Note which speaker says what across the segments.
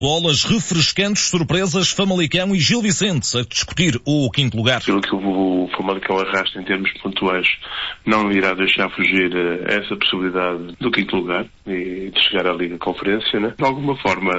Speaker 1: Bolas refrescantes, surpresas, Famalicão e Gil Vicente a discutir o quinto lugar.
Speaker 2: Aquilo que o Famalicão arrasta em termos pontuais não irá deixar fugir essa possibilidade do quinto lugar e de chegar à Liga Conferência, né? De alguma forma,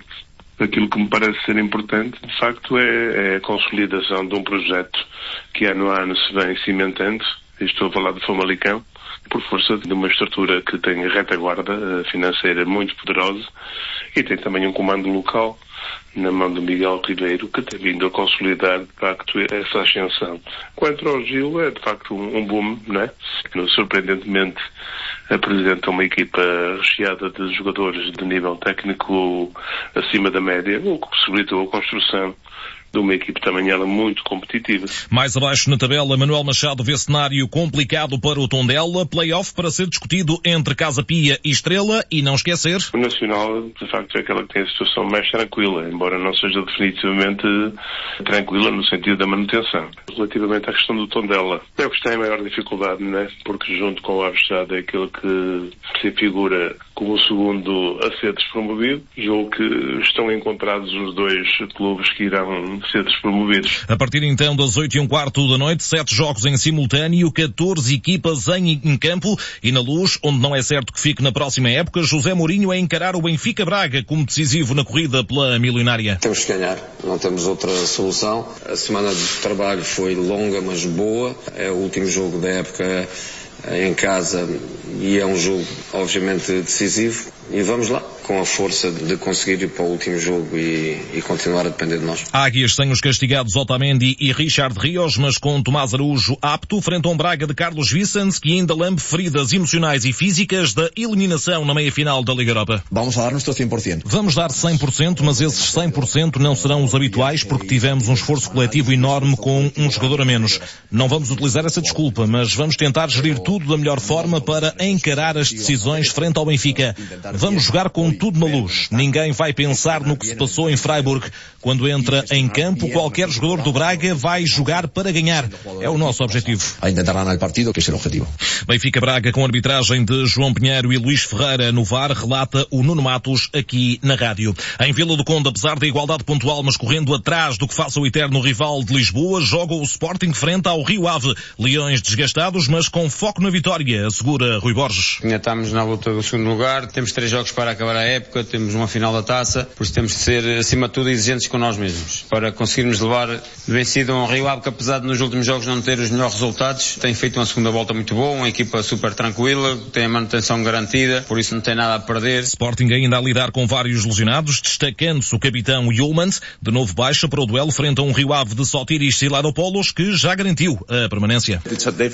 Speaker 2: aquilo que me parece ser importante, de facto, é a consolidação de um projeto que ano a ano se vem cimentando. Estou a falar de Famalicão, por força de uma estrutura que tem retaguarda financeira muito poderosa e tem também um comando local na mão do Miguel Ribeiro, que tem vindo a consolidar, de facto, essa ascensão. Quanto ao Gil, é de facto um boom, não é? Surpreendentemente apresenta uma equipa recheada de jogadores de nível técnico acima da média, o que possibilitou a construção de uma equipe também ela muito competitiva.
Speaker 1: Mais abaixo na tabela, Manuel Machado vê cenário complicado para o Tondela, play-off para ser discutido entre Casa Pia e Estrela, e não esquecer...
Speaker 2: O Nacional, de facto, é aquela que tem a situação mais tranquila, embora não seja definitivamente tranquila no sentido da manutenção. Relativamente à questão do Tondela, é o que está em maior dificuldade, não é? Porque junto com o Avexado é aquele que se figura como o segundo a ser despromovido, julgo que estão encontrados os dois clubes que irão ser despromovidos.
Speaker 1: A partir então das 8h15 da noite, 7 jogos em simultâneo, 14 equipas em campo e na Luz, onde não é certo que fique na próxima época, José Mourinho a encarar o Benfica Braga como decisivo na corrida pela milionária.
Speaker 3: Temos que ganhar, não temos outra solução. A semana de trabalho foi longa, mas boa. É o último jogo da época em casa e é um jogo obviamente decisivo e vamos lá com a força de conseguir ir para o último jogo e continuar a depender de nós.
Speaker 1: Águias sem os castigados Otamendi e Richard Rios, mas com Tomás Araújo apto, frente a um Braga de Carlos Vicens, que ainda lambe feridas emocionais e físicas da eliminação na meia-final da Liga Europa.
Speaker 4: Vamos a dar nuestro 100%.
Speaker 1: Vamos dar 100%, mas esses 100% não serão os habituais porque tivemos um esforço coletivo enorme com um jogador a menos. Não vamos utilizar essa desculpa, mas vamos tentar gerir tudo da melhor forma para encarar as decisões frente ao Benfica. Vamos jogar com tudo na Luz. Ninguém vai pensar no que se passou em Freiburg. Quando entra em campo, qualquer jogador do Braga vai jogar para ganhar. É o nosso objetivo.
Speaker 4: A intentar ganar o partido, que é o objetivo.
Speaker 1: Benfica-Braga com arbitragem de João Pinheiro e Luís Ferreira no VAR, relata o Nuno Matos aqui na rádio. Em Vila do Conde, apesar da igualdade pontual, mas correndo atrás do que faça o eterno rival de Lisboa, joga o Sporting frente ao Rio Ave. Leões desgastados, mas com foco na vitória, assegura Rui Borges.
Speaker 5: Ainda estamos na luta do segundo lugar, temos 3 jogos para acabar a época, temos uma final da taça, por isso temos de ser, acima de tudo, exigentes com nós mesmos, para conseguirmos levar vencido a um Rio Ave que, apesar de nos últimos jogos não ter os melhores resultados, tem feito uma segunda volta muito boa, uma equipa super tranquila, tem a manutenção garantida, por isso não tem nada a perder.
Speaker 1: Sporting ainda a lidar com vários lesionados, destacando-se o capitão Yulmans, de novo baixa para o duelo frente a um Rio Ave de Sotiris Silaropoulos, que já garantiu a permanência.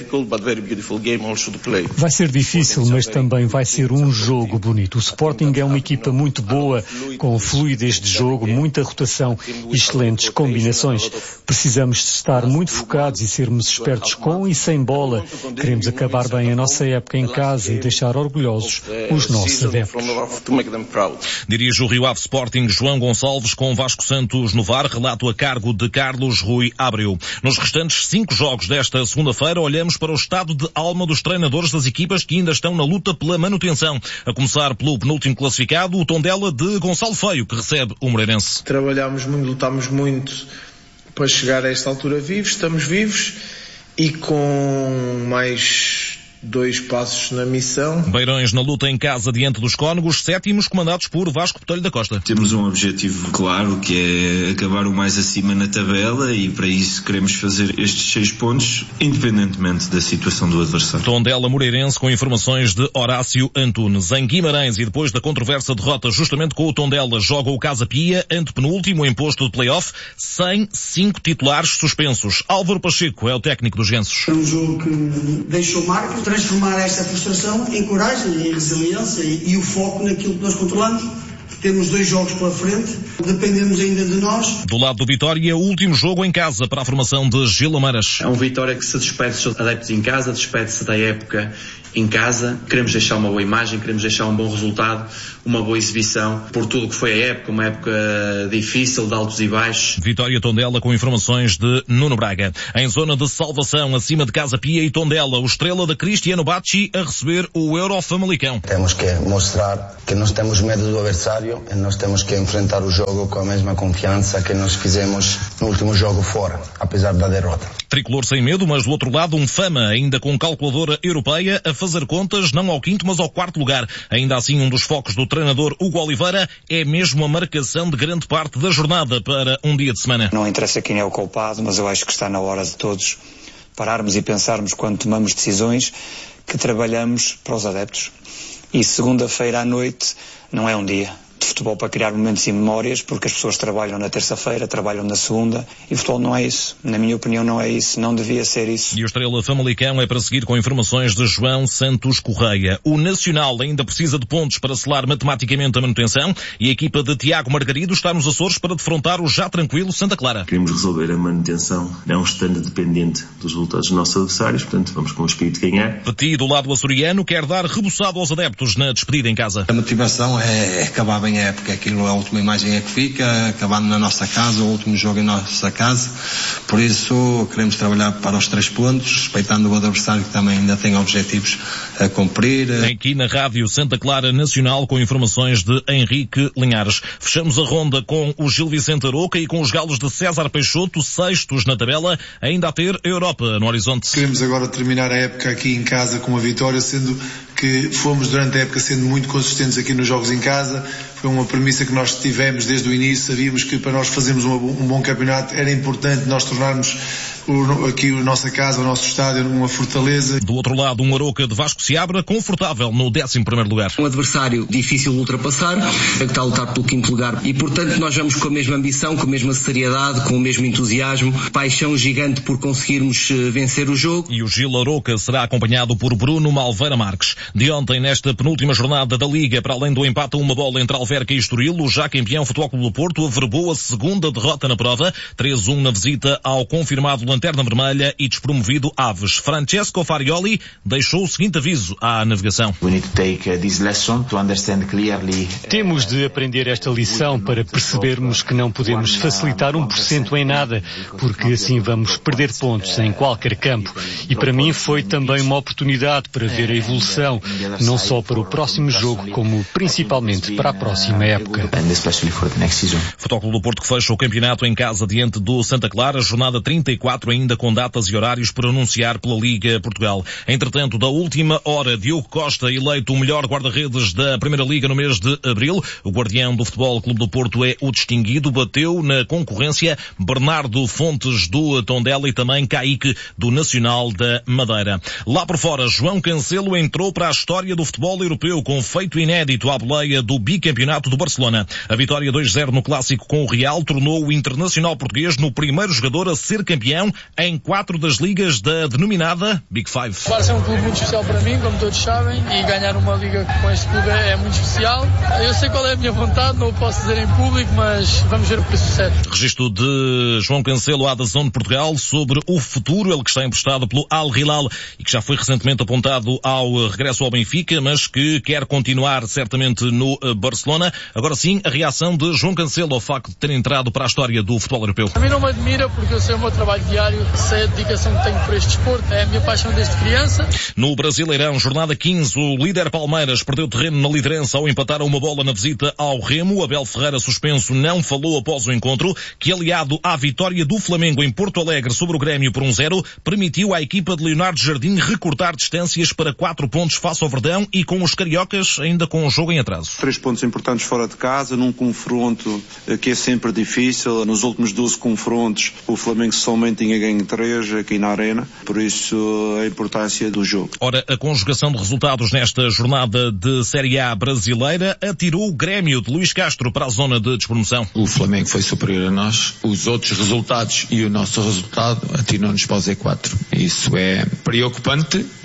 Speaker 6: Vai ser difícil, mas também vai ser um jogo bonito. O Sporting é uma equipa muito boa, com fluidez de jogo, muita rotação e excelentes combinações. Precisamos de estar muito focados e sermos espertos com e sem bola. Queremos acabar bem a nossa época em casa e deixar orgulhosos os nossos adeptos.
Speaker 1: Dirige o Rio Ave Sporting João Gonçalves com Vasco Santos no VAR, relato a cargo de Carlos Rui Abreu. Nos restantes 5 jogos desta segunda-feira, olhamos para o estado de alma dos treinadores das equipas que ainda estão na luta pela manutenção. A começar pelo penúltimo classificado, o Tondela de Gonçalo Feio, que recebe o Moreirense.
Speaker 7: Trabalhámos muito, lutámos muito para chegar a esta altura vivos, estamos vivos e com mais 2 passos na missão.
Speaker 1: Beirões na luta em casa diante dos Cónegos, 7º, comandados por Vasco Botelho da Costa.
Speaker 8: Temos um objetivo claro, que é acabar o mais acima na tabela, e para isso queremos fazer estes 6 pontos, independentemente da situação do adversário.
Speaker 1: Tondela Moreirense com informações de Horácio Antunes. Em Guimarães, e depois da controversa derrota justamente com o Tondela, joga o Casa Pia, antepenúltimo em posto de play-off, sem 5 titulares suspensos. Álvaro Pacheco é o técnico dos Gansos.
Speaker 9: É um jogo que deixou marca, transformar esta frustração em coragem, em resiliência e o foco naquilo que nós controlamos. Temos 2 jogos pela frente, dependemos ainda de nós.
Speaker 1: Do lado do Vitória, o último jogo em casa para a formação de Gil Amaras.
Speaker 10: É um Vitória que se despede dos adeptos em casa, despede-se da época em casa, queremos deixar uma boa imagem, queremos deixar um bom resultado, uma boa exibição, por tudo que foi a época, uma época difícil, de altos e baixos.
Speaker 1: Vitória Tondela com informações de Nuno Braga. Em zona de salvação, acima de Casa Pia e Tondela, o estrela de Cristiano Bacci a receber o Euro Famalicão.
Speaker 11: Temos que mostrar que nós temos medo do adversário e nós temos que enfrentar o jogo com a mesma confiança que nós fizemos no último jogo fora, apesar da derrota.
Speaker 1: Tricolor sem medo, mas do outro lado um Fama, ainda com calculadora europeia, a fazer contas não ao quinto, mas ao quarto lugar. Ainda assim, um dos focos do treinador Hugo Oliveira é mesmo a marcação de grande parte da jornada para um dia de semana.
Speaker 12: Não interessa quem é o culpado, mas eu acho que está na hora de todos pararmos e pensarmos quando tomamos decisões que trabalhamos para os adeptos. E segunda-feira à noite não é um dia de futebol para criar momentos e memórias, porque as pessoas trabalham na terça-feira, trabalham na segunda, e o futebol não é isso. Na minha opinião não é isso, não devia ser isso.
Speaker 1: E o estrela Famalicão é para seguir com informações de João Santos Correia. O Nacional ainda precisa de pontos para selar matematicamente a manutenção, e a equipa de Tiago Margarido está nos Açores para defrontar o já tranquilo Santa Clara.
Speaker 8: Queremos resolver a manutenção, não estando dependente dos resultados dos nossos adversários, portanto vamos com o espírito de ganhar.
Speaker 1: Petit, do lado açoriano, quer dar reboçado aos adeptos na despedida em casa.
Speaker 13: A motivação é acabar bem a época, aquilo, a última imagem é que fica, acabando na nossa casa, o último jogo em nossa casa, por isso queremos trabalhar para os 3 pontos, respeitando o adversário que também ainda tem objetivos a cumprir.
Speaker 1: Aqui na Rádio Santa Clara Nacional, com informações de Henrique Linhares. Fechamos a ronda com o Gil Vicente Aroca e com os galos de César Peixoto, sextos na tabela, ainda a ter a Europa no horizonte.
Speaker 7: Queremos agora terminar a época aqui em casa com uma vitória, sendo que fomos durante a época sendo muito consistentes aqui nos jogos em casa. Foi uma premissa que nós tivemos desde o início. Sabíamos que para nós fazermos um bom campeonato era importante nós tornarmos aqui a nossa casa, o nosso estádio, uma fortaleza.
Speaker 1: Do outro lado, um Aroca de Vasco Seabra, confortável no 11º lugar.
Speaker 14: Um adversário difícil de ultrapassar, que está a lutar pelo 5º lugar. E, portanto, nós vamos com a mesma ambição, com a mesma seriedade, com o mesmo entusiasmo, paixão gigante por conseguirmos vencer o jogo.
Speaker 1: E o Gil Aroca será acompanhado por Bruno Malveira Marques. De ontem, nesta penúltima jornada da Liga, para além do empate a uma bola entre Alverca e Estoril, o já campeão Futebol Clube do Porto averbou a segunda derrota na prova, 3-1 na visita ao confirmado Lanterna Vermelha e despromovido Aves. Francesco Farioli deixou o seguinte aviso à navegação.
Speaker 6: Temos de aprender esta lição para percebermos que não podemos facilitar 1% em nada, porque assim vamos perder pontos em qualquer campo. E para mim foi também uma oportunidade para ver a evolução, não só para o próximo jogo, como principalmente para a próxima época.
Speaker 1: Futebol Clube do Porto que fecha o campeonato em casa diante do Santa Clara, jornada 34 ainda com datas e horários por anunciar pela Liga Portugal. Entretanto, da última hora, Diogo Costa eleito o melhor guarda-redes da Primeira Liga no mês de abril. O guardião do Futebol Clube do Porto é o distinguido, bateu na concorrência Bernardo Fontes do Tondela e também Caíque do Nacional da Madeira. Lá por fora, João Cancelo entrou para a história do futebol europeu com feito inédito à boleia do bicampeonato do Barcelona. A vitória 2-0 no clássico com o Real tornou o internacional português no primeiro jogador a ser campeão em 4 das ligas da denominada Big Five.
Speaker 15: O Barça é um clube muito especial para mim, como todos sabem, e ganhar uma liga com este clube é muito especial. Eu sei qual é a minha vontade, não o posso dizer em público, mas vamos ver o que sucede.
Speaker 1: Registro de João Cancelo à DAZN de Portugal sobre o futuro, ele que está emprestado pelo Al Hilal e que já foi recentemente apontado ao regresso ao Benfica, mas que quer continuar certamente no Barcelona. Agora sim, a reação de João Cancelo ao facto de ter entrado para a história do futebol europeu.
Speaker 15: A mim não me admira porque eu sei o meu trabalho diário, sei a dedicação que tenho por este desporto, é a minha paixão desde criança.
Speaker 1: No Brasileirão, jornada 15, o líder Palmeiras perdeu terreno na liderança ao empatar a uma bola na visita ao Remo. Abel Ferreira, suspenso, não falou após o encontro, que aliado à vitória do Flamengo em Porto Alegre sobre o Grêmio por 1-0, permitiu à equipa de Leonardo Jardim recortar distâncias para 4 pontos face ao Verdão e com os cariocas ainda com o jogo em atraso.
Speaker 16: 3 pontos importantes fora de casa, num confronto que é sempre difícil. Nos últimos 12 confrontos, o Flamengo somente tinha ganho 3 aqui na Arena, por isso a importância do jogo.
Speaker 1: Ora, a conjugação de resultados nesta jornada de Série A brasileira atirou o Grêmio de Luís Castro para a zona de despromoção.
Speaker 17: O Flamengo foi superior a nós, os outros resultados e o nosso resultado atiram-nos para o Z4. Isso é preocupante,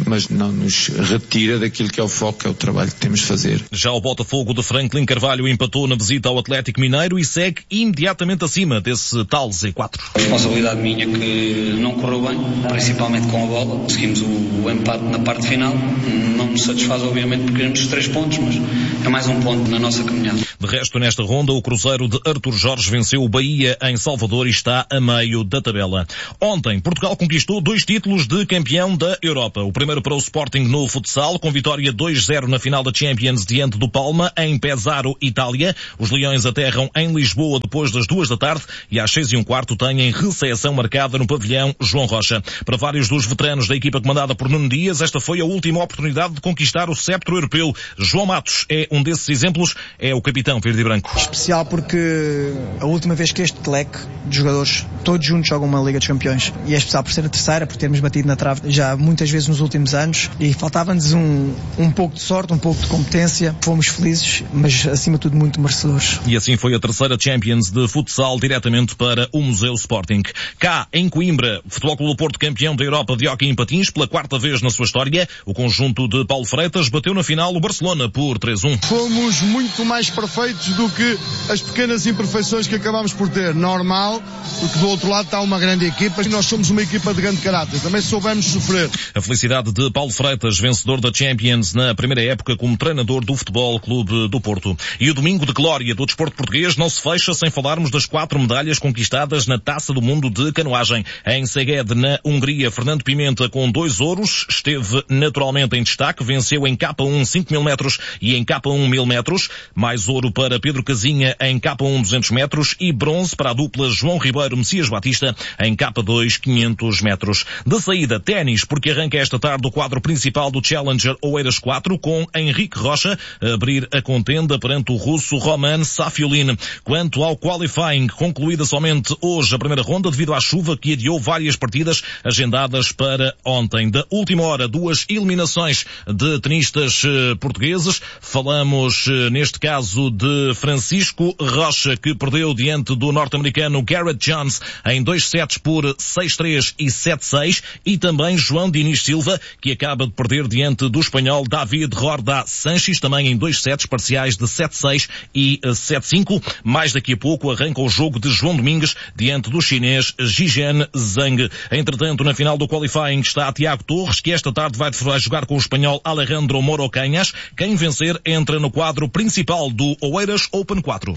Speaker 17: mas não nos retira daquilo que é o foco, que é o trabalho que temos de fazer.
Speaker 1: Já o Botafogo de Franklin Carvalho empatou na visita ao Atlético Mineiro e segue imediatamente acima desse tal Z4.
Speaker 18: Responsabilidade minha que não correu bem, principalmente com a bola. Conseguimos o empate na parte final. Não nos satisfaz, obviamente, porque queremos 3 pontos, mas é mais um ponto na nossa caminhada.
Speaker 1: De resto, nesta ronda, o Cruzeiro de Artur Jorge venceu o Bahia em Salvador e está a meio da tabela. Ontem, Portugal conquistou 2 títulos de campeão da Europa. O primeiro para o Sporting no futsal, com vitória 2-0 na final da Champions diante do Palma, em Pesaro, Itália. Os Leões aterram em Lisboa depois das 2 da tarde e às 6:15 têm recepção marcada no pavilhão João Rocha. Para vários dos veteranos da equipa comandada por Nuno Dias, esta foi a última oportunidade de conquistar o cetro europeu. João Matos é um desses exemplos, é o capitão verde e branco.
Speaker 19: Especial porque a última vez que este leque de jogadores todos juntos jogam uma Liga dos Campeões, e é especial por ser a terceira, por termos batido na trave já muitas vezes nos últimos anos, e faltava-nos um pouco de sorte, um pouco de competência. Fomos felizes, mas acima de tudo muito merecedores.
Speaker 1: E assim foi a terceira Champions de futsal diretamente para o Museu Sporting. Cá em Coimbra, Futebol Clube do Porto campeão da Europa de hóquei em patins pela 4ª vez na sua história. O conjunto de Paulo Freitas bateu na final o Barcelona por 3-1.
Speaker 20: Fomos muito mais perfeitos do que as pequenas imperfeições que acabámos por ter. Normal, porque do outro lado está uma grande equipa e nós somos uma equipa de grande caráter. Também soubemos sofrer.
Speaker 1: A felicidade de Paulo Freitas, vencedor da Champions na primeira época como treinador do Futebol Clube do Porto. E o domingo de glória do desporto português não se fecha sem falarmos das 4 medalhas conquistadas na Taça do Mundo de Canoagem. Em Szeged, na Hungria, Fernando Pimenta, com 2 ouros, esteve naturalmente em destaque, venceu em K1 5.000 metros e em K1 1.000 metros, mais ouro para Pedro Casinha em K1 200 metros e bronze para a dupla João Ribeiro Messias Batista em K2 500 metros. De saída, ténis, porque arranca esta tarde o quadro principal do Challenger Oeiras 4 com Henrique Rocha a abrir a contenda perante o russo Roman Safiulin. Quanto ao qualifying, concluída somente hoje a primeira ronda devido à chuva que adiou várias partidas agendadas para ontem. Da última hora, 2 eliminações de tenistas portugueses. Falamos neste caso de Francisco Rocha, que perdeu diante do norte-americano Garrett Jones em 2 sets por 6-3 e 7-6, e também João Diniz Silva, que acaba de perder diante do espanhol David Rorda Sanches, também em 2 sets parciais de 7-6 e 7-5. Mais daqui a pouco arranca o jogo de João Domingues diante do chinês Zhizhen Zhang. Entretanto, na final do qualifying está Tiago Torres, que esta tarde vai jogar com o espanhol Alejandro Moro Canhas. Quem vencer entra no quadro principal do Oeiras Open 4.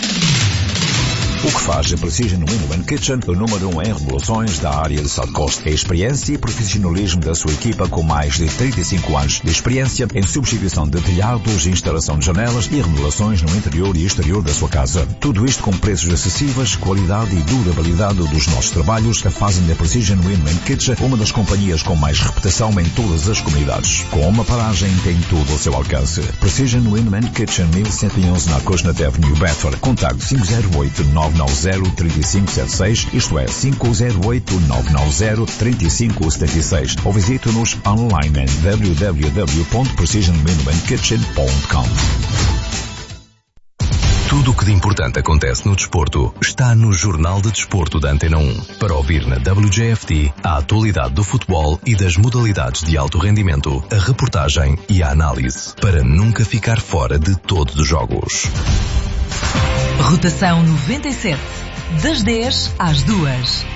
Speaker 21: O que faz a Precision Window & Kitchen o número 1 em remodelações da área de South Coast. É a experiência e profissionalismo da sua equipa com mais de 35 anos de experiência em substituição de telhados, instalação de janelas e remodelações no interior e exterior da sua casa. Tudo isto com preços acessíveis, qualidade e durabilidade dos nossos trabalhos a fazem da Precision Window & Kitchen uma das companhias com mais reputação em todas as comunidades. Com uma paragem tem tudo ao seu alcance. Precision Window & Kitchen 1111 na Cosnat Avenue, Bedford. Contacto 508-990-3576, isto é, 508-990-3576, ou visite-nos online em www.precisionwindowandkitchen.com.
Speaker 22: Tudo o que de importante acontece no desporto está no Jornal de Desporto da Antena 1. Para ouvir na WJFT a atualidade do futebol e das modalidades de alto rendimento, a reportagem e a análise, para nunca ficar fora de todos os jogos.
Speaker 23: Rotação 97, das 10 às 2.